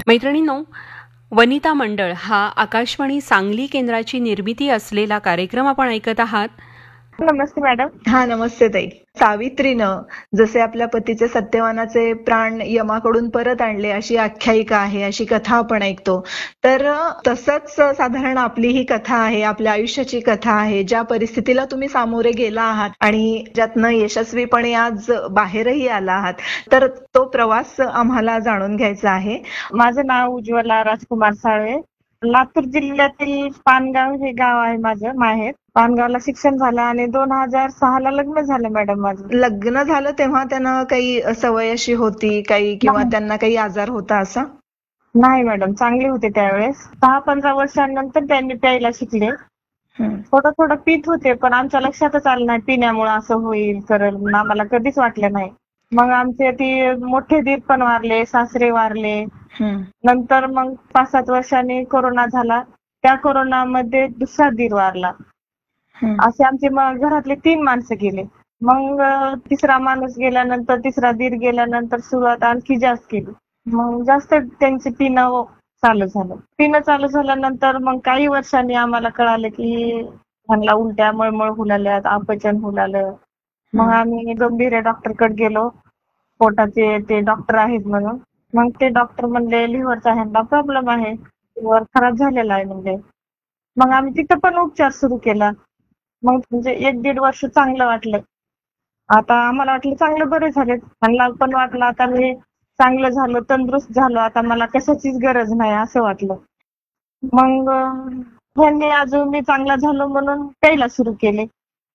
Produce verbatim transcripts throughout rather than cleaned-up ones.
मैत्रिणींनो, वनिता मंडळ हा आकाशवाणी सांगली केंद्राची निर्मिती असलेला कार्यक्रम आपण ऐकत आहात. नमस्ते मॅडम. हा नमस्ते ताई. सावित्रीनं जसे आपल्या पतीचे सत्यवानाचे प्राण यमाकडून परत आणले अशी आख्यायिका आहे, अशी कथा आपण ऐकतो. तर तसंच साधारण आपली ही कथा आहे, आपल्या आयुष्याची कथा आहे. ज्या परिस्थितीला तुम्ही सामोरे गेला आहात आणि ज्यातनं यशस्वीपणे आज बाहेरही आला आहात, तर तो प्रवास आम्हाला जाणून घ्यायचा आहे. माझं नाव उज्ज्वला राजकुमार साळवे. लातूर जिल्ह्यातील पानगाव हे गाव आहे माझं माहेर. पानगावला शिक्षण झालं आणि दोन हजार सहा ला लग्न झालं मॅडम माझं. लग्न झालं तेव्हा त्यांना काही सवय अशी होती काही किंवा नाही. त्यांना काही आजार होता असा? नाही मॅडम, चांगले होते त्यावेळेस. दहा पंधरा वर्षांनंतर त्यांनी प्यायला शिकले. हम्म. थोडं थोडं पित होते, पण आमच्या लक्षातच आलं नाही पिण्यामुळे असं होईल करेल म्हणून आम्हाला कधीच वाटलं नाही. मग आमचे ती मोठे दीर पण वारले, सासरे वारले. हम्म. नंतर मग पाच सात वर्षांनी कोरोना झाला. त्या कोरोनामध्ये दुसरा दीर वारला. हम्म. असे आमचे मग घरातले तीन माणसं गेले. मग अं, तिसरा माणूस गेल्यानंतर, तिसरा दीर गेल्यानंतर सुरुवात आणखी जास्त केली. मग जास्त त्यांचे पिणं चालू झालं. पिणं चालू झाल्यानंतर मग काही वर्षांनी आम्हाला कळालं की ह्यांना उलट्या, मळमळ होऊ लागल्यात, अपचन होऊ लागलं. मग आम्ही गंभीर डॉक्टरकडे गेलो. पोटाचे ते डॉक्टर आहेत म्हणून. मग ते डॉक्टर म्हणले लिव्हरचा ह्यांना प्रॉब्लेम आहे, लिव्हर खराब झालेला आहे म्हणजे. मग आम्ही तिथं पण उपचार सुरू केला. मग म्हणजे एक दीड वर्ष चांगलं वाटलं. आता आम्हाला वाटलं चांगलं बरे झाले. ह्यांना पण वाटलं आता मी चांगलं झालो, तंदुरुस्त झालो, आता मला कशाचीच गरज नाही असं वाटलं. मग अं, ह्यांनी अजून मी चांगला झालो म्हणून प्यायला सुरू केले.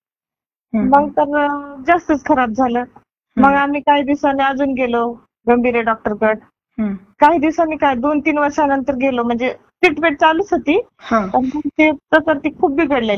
मग तर अं, जास्तच खराब झालं. मग आम्ही काही दिवसांनी अजून गेलो गंभीर डॉक्टरकडे. हम्म. काही दिवसांनी काय दोन तीन वर्षानंतर गेलो, म्हणजे ट्रीटमेंट चालूच होती. हा. पण ते प्रकृती खूप बिघडलेली.